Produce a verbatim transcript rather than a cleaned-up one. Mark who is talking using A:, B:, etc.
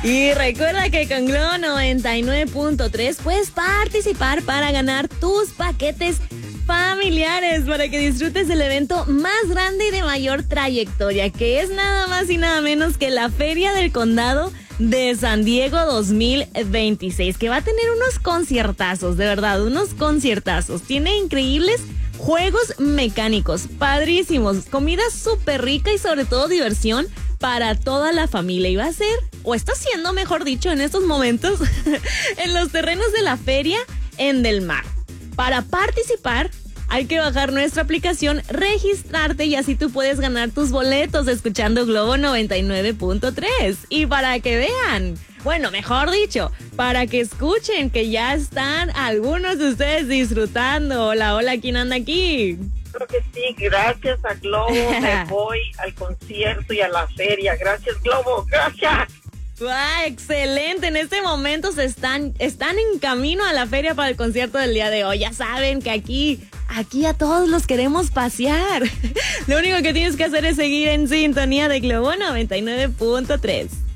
A: Y recuerda que con Globo noventa y nueve punto tres puedes participar para ganar tus paquetes familiares para que disfrutes del evento más grande y de mayor trayectoria, que es nada más y nada menos que la Feria del Condado de San Diego dos mil veintiséis, que va a tener unos conciertazos, de verdad, unos conciertazos. Tiene increíbles juegos mecánicos, padrísimos, comida súper rica y sobre todo diversión para toda la familia. Y va a ser, o está siendo, mejor dicho, en estos momentos, en los terrenos de la feria en Del Mar. Para participar, hay que bajar nuestra aplicación, registrarte y así tú puedes ganar tus boletos escuchando Globo noventa y nueve punto tres. Y para que vean, bueno, mejor dicho, para que escuchen que ya están algunos de ustedes disfrutando. Hola, hola, ¿quién anda aquí?
B: Creo que sí, gracias a Globo me voy al concierto y a la feria. Gracias, Globo, gracias.
A: ¡Wow! Excelente, en este momento se están, están en camino a la feria para el concierto del día de hoy. Ya saben que aquí, aquí a todos los queremos pasear. Lo único que tienes que hacer es seguir en sintonía de Globo noventa y nueve punto tres.